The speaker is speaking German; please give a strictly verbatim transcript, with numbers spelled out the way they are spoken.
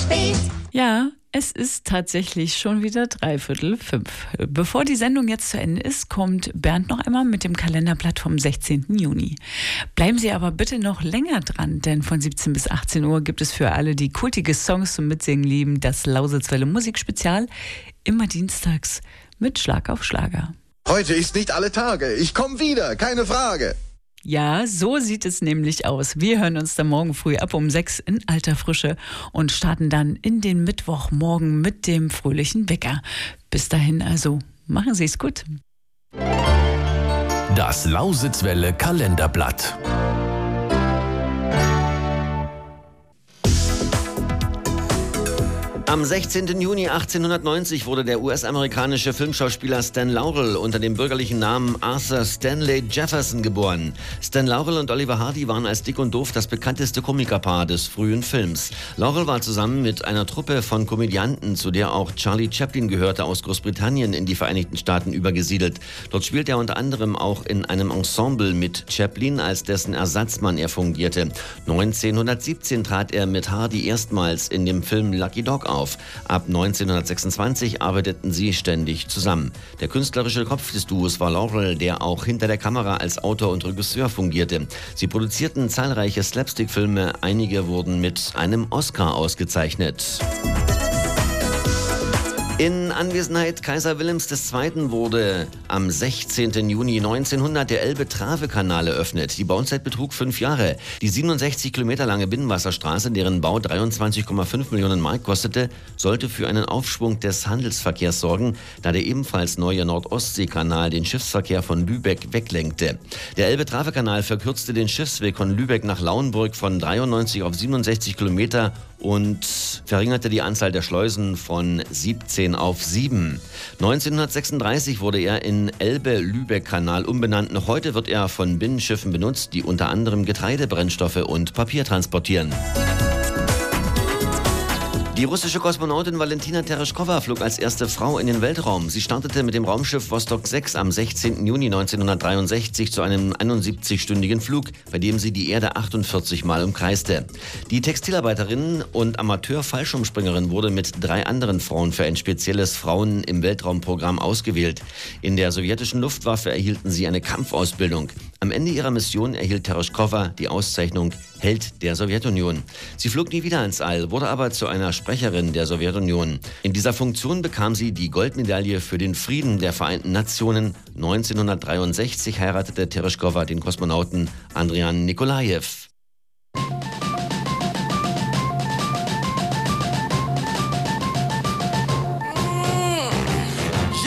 spät. Ja, es ist tatsächlich schon wieder dreiviertel fünf. Bevor die Sendung jetzt zu Ende ist, kommt Bernd noch einmal mit dem Kalenderblatt vom sechzehnten Juni. Bleiben Sie aber bitte noch länger dran, denn von siebzehn bis achtzehn Uhr gibt es für alle, die kultige Songs zum Mitsingen lieben, das Lausitzwelle Musikspezial, immer dienstags mit Schlag auf Schlager. Heute ist nicht alle Tage. Ich komme wieder, keine Frage. Ja, so sieht es nämlich aus. Wir hören uns dann morgen früh ab um sechs in alter Frische und starten dann in den Mittwochmorgen mit dem fröhlichen Wecker. Bis dahin also, machen Sie es gut. Das Lausitzwelle Kalenderblatt. Am sechzehnten Juni achtzehnhundertneunzig wurde der U S-amerikanische Filmschauspieler Stan Laurel unter dem bürgerlichen Namen Arthur Stanley Jefferson geboren. Stan Laurel und Oliver Hardy waren als Dick und Doof das bekannteste Komikerpaar des frühen Films. Laurel war zusammen mit einer Truppe von Komödianten, zu der auch Charlie Chaplin gehörte, aus Großbritannien in die Vereinigten Staaten übergesiedelt. Dort spielte er unter anderem auch in einem Ensemble mit Chaplin, als dessen Ersatzmann er fungierte. neunzehnhundertsiebzehn trat er mit Hardy erstmals in dem Film Lucky Dog auf. Ab neunzehnhundertsechsundzwanzig arbeiteten sie ständig zusammen. Der künstlerische Kopf des Duos war Laurel, der auch hinter der Kamera als Autor und Regisseur fungierte. Sie produzierten zahlreiche Slapstick-Filme, einige wurden mit einem Oscar ausgezeichnet. In Anwesenheit Kaiser Wilhelms der Zweiten wurde am sechzehnten Juni neunzehnhundert der Elbe-Trave-Kanal eröffnet. Die Bauzeit betrug fünf Jahre. Die siebenundsechzig Kilometer lange Binnenwasserstraße, deren Bau dreiundzwanzig Komma fünf Millionen Mark kostete, sollte für einen Aufschwung des Handelsverkehrs sorgen, da der ebenfalls neue Nord-Ostsee-Kanal den Schiffsverkehr von Lübeck weglenkte. Der Elbe-Trave-Kanal verkürzte den Schiffsweg von Lübeck nach Lauenburg von dreiundneunzig auf siebenundsechzig Kilometer und verringerte die Anzahl der Schleusen von siebzehn auf sieben. neunzehnhundertsechsunddreißig wurde er in Elbe-Lübeck-Kanal umbenannt. Noch heute wird er von Binnenschiffen benutzt, die unter anderem Getreide, Brennstoffe und Papier transportieren. Die russische Kosmonautin Valentina Tereshkova flog als erste Frau in den Weltraum. Sie startete mit dem Raumschiff Vostok sechs am sechzehnten Juni neunzehnhundertdreiundsechzig zu einem einundsiebzig-stündigen Flug, bei dem sie die Erde achtundvierzig Mal umkreiste. Die Textilarbeiterin und Amateur-Fallschirmspringerin wurde mit drei anderen Frauen für ein spezielles Frauen im Weltraumprogramm ausgewählt. In der sowjetischen Luftwaffe erhielten sie eine Kampfausbildung. Am Ende ihrer Mission erhielt Tereshkova die Auszeichnung Held der Sowjetunion. Sie flog nie wieder ins All, wurde aber zu einer Sprecherin der Sowjetunion. In dieser Funktion bekam sie die Goldmedaille für den Frieden der Vereinten Nationen. neunzehnhundertdreiundsechzig heiratete Tereshkova den Kosmonauten Andrian Nikolajew.